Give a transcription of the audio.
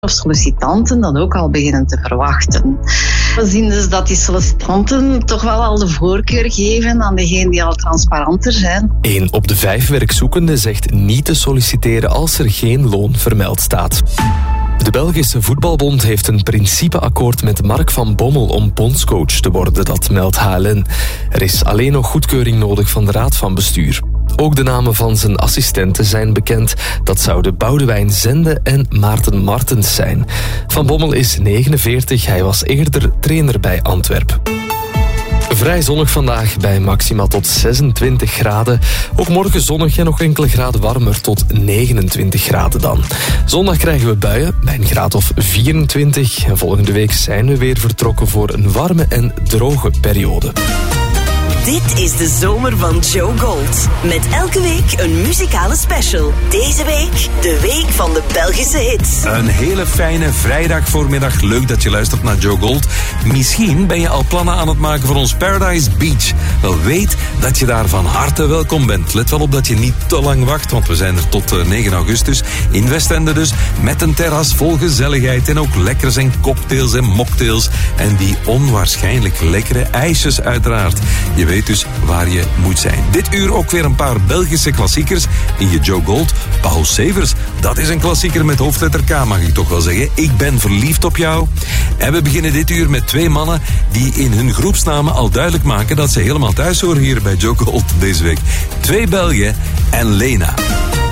of sollicitanten dat ook al beginnen te verwachten. We zien dus dat die sollicitanten toch wel al de voorkeur geven aan degenen die al transparanter zijn. 1 op de 5 werkzoekenden zegt niet te solliciteren als er geen loon vermeld staat. De Belgische Voetbalbond heeft een principeakkoord met Mark van Bommel om bondscoach te worden, dat meldt HLN. Er is alleen nog goedkeuring nodig van de Raad van Bestuur. Ook de namen van zijn assistenten zijn bekend. Dat zouden Boudewijn Zende en Maarten Martens zijn. Van Bommel is 49, hij was eerder trainer bij Antwerpen. Vrij zonnig vandaag bij maxima tot 26 graden. Ook morgen zonnig en nog enkele graden warmer tot 29 graden dan. Zondag krijgen we buien bij een graad of 24. En volgende week zijn we weer vertrokken voor een warme en droge periode. Dit is de zomer van Joe Gold. Met elke week een muzikale special. Deze week de week van de Belgische hits. Een hele fijne vrijdagvoormiddag. Leuk dat je luistert naar Joe Gold. Misschien ben je al plannen aan het maken voor ons Paradise Beach. Wel, weet dat je daar van harte welkom bent. Let wel op dat je niet te lang wacht, want we zijn er tot 9 augustus. In Westende dus, met een terras vol gezelligheid en ook lekkers en cocktails en mocktails. En die onwaarschijnlijk lekkere ijsjes uiteraard. Je weet dus waar je moet zijn. Dit uur ook weer een paar Belgische klassiekers in je Joe Gold. Paul Severs, dat is een klassieker met hoofdletter K, mag ik toch wel zeggen. Ik ben verliefd op jou. En we beginnen dit uur met 2 mannen die in hun groepsnamen al duidelijk maken dat ze helemaal thuis horen hier bij Joe Gold deze week. 2 Belgen en Lena.